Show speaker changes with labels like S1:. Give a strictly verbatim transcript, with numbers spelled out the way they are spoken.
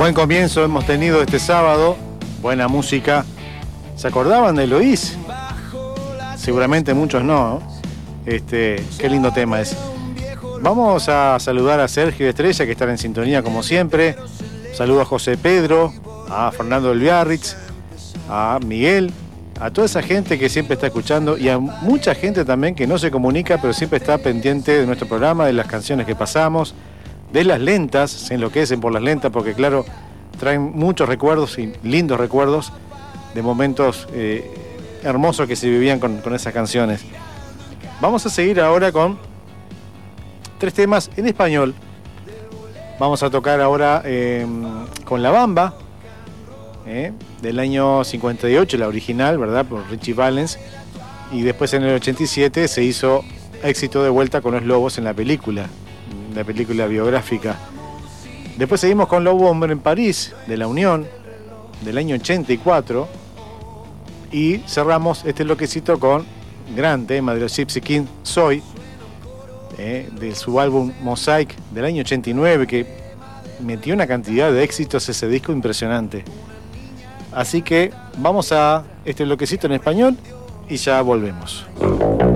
S1: Buen comienzo hemos tenido este sábado, buena música. ¿Se acordaban de Eloís? Seguramente muchos no, ¿no? Este, qué lindo tema es. Vamos a saludar a Sergio Estrella, que está en sintonía como siempre. Saludo a José Pedro, a Fernando Elviarritz, a Miguel, a toda esa gente que siempre está escuchando y a mucha gente también que no se comunica, pero siempre está pendiente de nuestro programa, de las canciones que pasamos, de las lentas, se enloquecen por las lentas porque claro, traen muchos recuerdos y lindos recuerdos de momentos eh, hermosos que se vivían con, con esas canciones. Vamos a seguir ahora con tres temas en español. Vamos a tocar ahora eh, con La Bamba, eh, del año cincuenta y ocho, la original, ¿verdad? Por Richie Valens. Y después en el ochenta y siete se hizo éxito de vuelta con Los Lobos en la película, la película biográfica. Después seguimos con Lobo Hombre en París, de La Unión, del año ochenta y cuatro. Y cerramos este bloquecito con gran tema de los Gypsy Kings, Soy, eh, de su álbum Mosaic del año ochenta y nueve, que metió una cantidad de éxitos ese disco impresionante. Así que vamos a este bloquecito en español y ya volvemos.